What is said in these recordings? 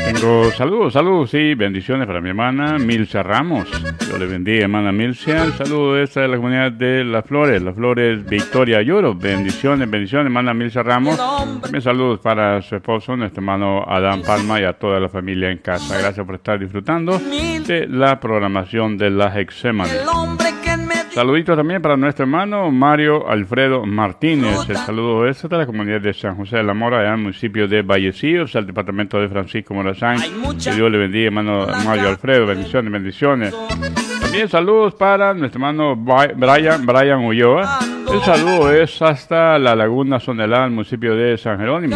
Tengo saludos y bendiciones para mi hermana Milcia Ramos. Dios le bendiga, hermana Milcia. Saludos esta de la comunidad de Las Flores Victoria Lloro. Bendiciones, hermana Milcia Ramos. También saludos para su esposo, nuestro hermano Adán Palma, y a toda la familia en casa. Gracias por estar disfrutando de la programación de la Hexémani. Saluditos también para nuestro hermano Mario Alfredo Martínez. El saludo es de la comunidad de San José de la Mora, en el municipio de Vallecillos, al departamento de Francisco Morazán. Que Dios le bendiga, hermano Mario Alfredo. Bendiciones. También saludos para nuestro hermano Brian Ulloa. El saludo es hasta la Laguna Sonelá, al municipio de San Jerónimo.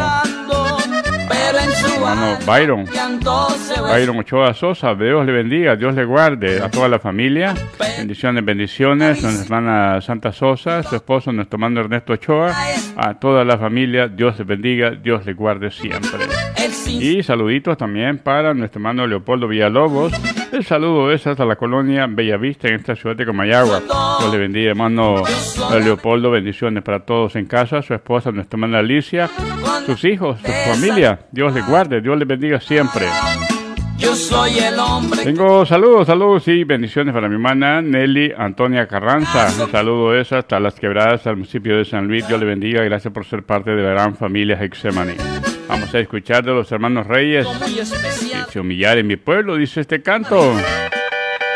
Hermano Byron Ochoa Sosa, Dios le bendiga, Dios le guarde a toda la familia. Bendiciones. Nuestra hermana Santa Sosa, su esposo, nuestro hermano Ernesto Ochoa, a toda la familia, Dios le bendiga, Dios le guarde siempre. Y saluditos también para nuestro hermano Leopoldo Villalobos. El saludo es hasta la colonia Bellavista, en esta ciudad de Comayagua. Dios le bendiga, hermano Leopoldo. Bendiciones para todos en casa, su esposa, nuestra hermana Alicia, sus hijos, su familia. Dios le guarde, Dios le bendiga siempre. Yo soy el hombre. Tengo saludos y bendiciones para mi hermana Nelly Antonia Carranza. Un saludo es hasta Las Quebradas, al municipio de San Luis. Dios le bendiga, gracias por ser parte de la gran familia Hexémani. Vamos a escuchar de los hermanos Reyes. Y se humillar en mi pueblo, dice este canto.